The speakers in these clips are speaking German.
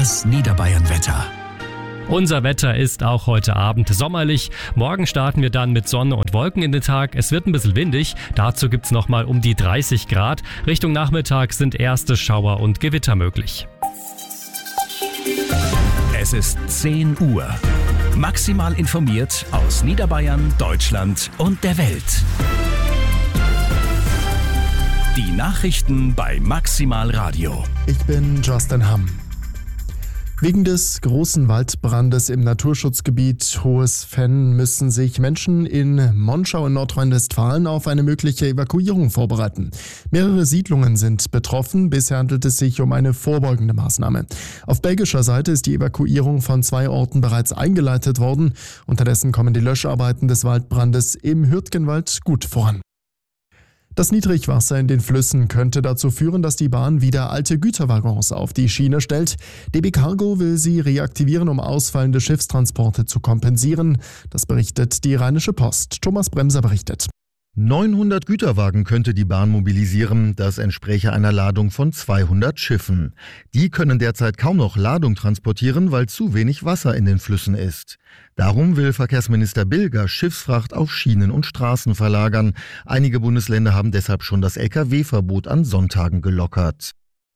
Das Niederbayern-Wetter. Unser Wetter ist auch heute Abend sommerlich. Morgen starten wir dann mit Sonne und Wolken in den Tag. Es wird ein bisschen windig. Dazu gibt es nochmal um die 30 Grad. Richtung Nachmittag sind erste Schauer und Gewitter möglich. Es ist 10 Uhr. Maximal informiert aus Niederbayern, Deutschland und der Welt. Die Nachrichten bei Maximal Radio. Ich bin Justin Hamm. Wegen des großen Waldbrandes im Naturschutzgebiet Hohes Venn müssen sich Menschen in Monschau in Nordrhein-Westfalen auf eine mögliche Evakuierung vorbereiten. Mehrere Siedlungen sind betroffen. Bisher handelt es sich um eine vorbeugende Maßnahme. Auf belgischer Seite ist die Evakuierung von 2 Orten bereits eingeleitet worden. Unterdessen kommen die Löscharbeiten des Waldbrandes im Hürtgenwald gut voran. Das Niedrigwasser in den Flüssen könnte dazu führen, dass die Bahn wieder alte Güterwaggons auf die Schiene stellt. DB Cargo will sie reaktivieren, um ausfallende Schiffstransporte zu kompensieren. Das berichtet die Rheinische Post. Thomas Bremser berichtet. 900 Güterwagen könnte die Bahn mobilisieren. Das entspräche einer Ladung von 200 Schiffen. Die können derzeit kaum noch Ladung transportieren, weil zu wenig Wasser in den Flüssen ist. Darum will Verkehrsminister Bilger Schiffsfracht auf Schienen und Straßen verlagern. Einige Bundesländer haben deshalb schon das Lkw-Verbot an Sonntagen gelockert.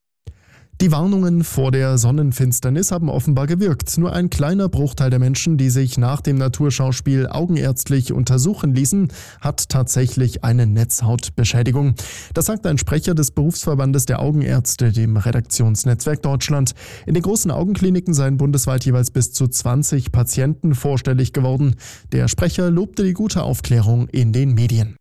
Die Warnungen vor der Sonnenfinsternis haben offenbar gewirkt. Nur ein kleiner Bruchteil der Menschen, die sich nach dem Naturschauspiel augenärztlich untersuchen ließen, hat tatsächlich eine Netzhautbeschädigung. Das sagt ein Sprecher des Berufsverbandes der Augenärzte, dem Redaktionsnetzwerk Deutschland. In den großen Augenkliniken seien bundesweit jeweils bis zu 20 Patienten vorstellig geworden. Der Sprecher lobte die gute Aufklärung in den Medien.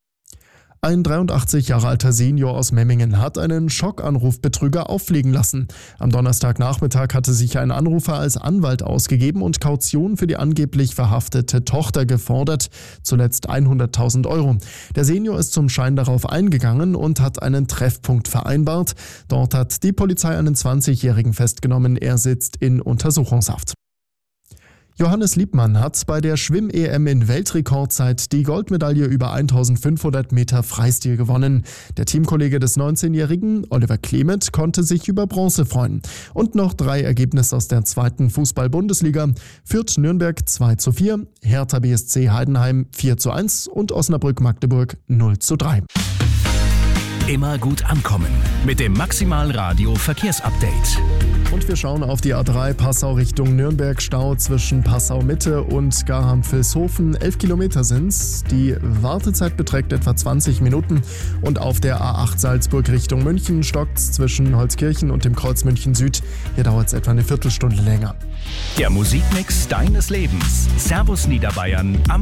Ein 83 Jahre alter Senior aus Memmingen hat einen Schockanrufbetrüger auffliegen lassen. Am Donnerstagnachmittag hatte sich ein Anrufer als Anwalt ausgegeben und Kaution für die angeblich verhaftete Tochter gefordert, zuletzt 100.000 Euro. Der Senior ist zum Schein darauf eingegangen und hat einen Treffpunkt vereinbart. Dort hat die Polizei einen 20-Jährigen festgenommen. Er sitzt in Untersuchungshaft. Johannes Liebmann hat bei der Schwimm-EM in Weltrekordzeit die Goldmedaille über 1500 Meter Freistil gewonnen. Der Teamkollege des 19-Jährigen, Oliver Klemet, konnte sich über Bronze freuen. Und noch 3 Ergebnisse aus der 2. Fußball-Bundesliga. Fürth Nürnberg 2:4, Hertha BSC Heidenheim 4:1 und Osnabrück Magdeburg 0:3. Immer gut ankommen mit dem Maximal Radio Verkehrsupdate. Und wir schauen auf die A3 Passau Richtung Nürnberg. Stau zwischen Passau Mitte und Garham-Vilshofen. 11 Kilometer sind's. Die Wartezeit beträgt etwa 20 Minuten. Und auf der A8 Salzburg Richtung München stockt's zwischen Holzkirchen und dem Kreuz München Süd. Hier dauert es etwa eine Viertelstunde länger. Der Musikmix deines Lebens. Servus Niederbayern am